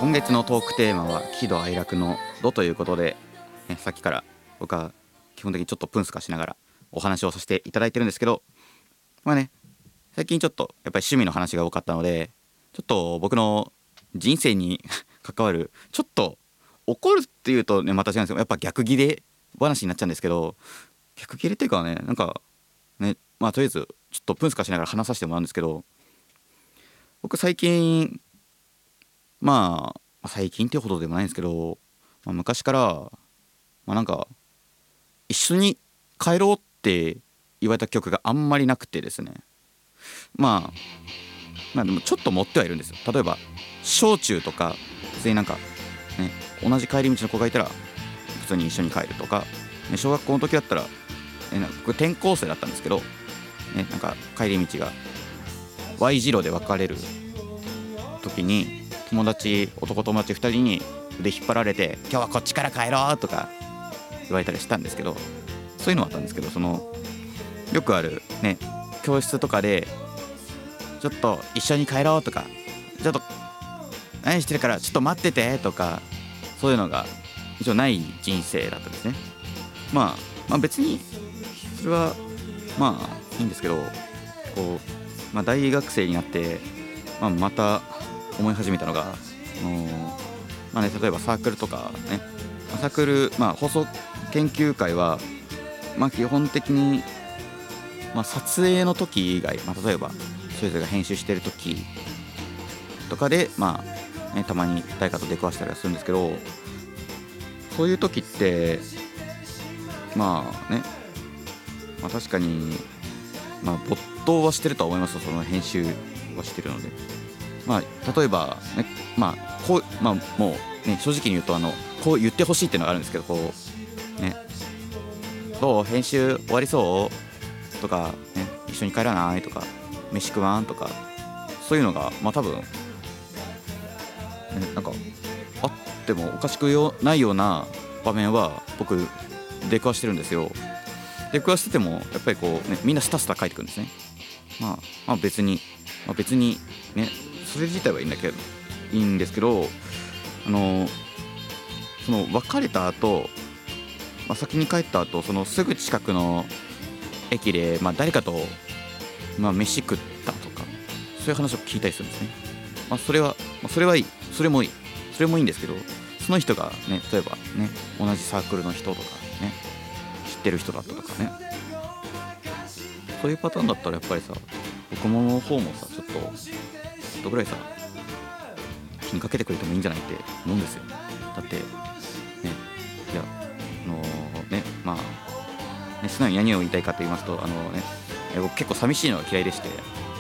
今月のトークテーマは喜怒哀楽の「怒」ということで、さっきから僕は基本的にちょっとプンスカしながらお話をさせていただいてるんですけど、最近ちょっとやっぱり趣味の話が多かったので、ちょっと僕の人生に関わるちょっと怒るっていうとねまた違うんですけど、やっぱ逆ギレ話になっちゃうんですけど、逆ギレっていうかね、とりあえずちょっとプンスカしながら話させてもらうんですけど、僕最近最近っていうほどでもないんですけど、昔から一緒に帰ろうって言われた曲があんまりなくてですね。でもちょっと持ってはいるんですよ。例えば小中とか普通に同じ帰り道の子がいたら普通に一緒に帰るとか、小学校の時だったら、僕転校生だったんですけど、帰り道が Y 字路で分かれる時に男友達2人に腕引っ張られて今日はこっちから帰ろうとか言われたりしたんですけど、そういうのはあったんですけど、よくあるね教室とかでちょっと一緒に帰ろうとか、ちょっと何してるからちょっと待っててとか、そういうのが一応ない人生だったんですね。別にそれはいいんですけど、大学生になって、また思い始めたのが、例えばサークルとかね、サークル、放送研究会は、基本的に、撮影の時以外、例えばそれぞれが編集してる時とかで、たまに誰かと出くわしたりはするんですけど、そういう時って確かに没頭はしてるとは思いますよ。その編集はしてるので、例えばね、もうね正直に言うとこう言ってほしいっていうのがあるんですけど、どう編集終わりそうとかね、一緒に帰らないとか飯食わんとか、そういうのが多分あってもおかしくないような場面は僕出くわしてるんですよ。出くわしててもやっぱりみんなスタスタ書いてくるんですね。別にねそれ自体はいいんですけど、その別れた後、先に帰った後、そのすぐ近くの駅で誰かと飯食ったとか、そういう話を聞いたりするんですね。それはいい、それもいいんですけど、その人がね例えばね同じサークルの人とかね知ってる人だったとかね、そういうパターンだったらやっぱりさ、僕の方もさちょっとぐらいさ気にかけてくれてもいいんじゃないって思うんですよ。だってね、いや素直に何を言いたいかと言いますと、僕結構寂しいのが嫌いでして、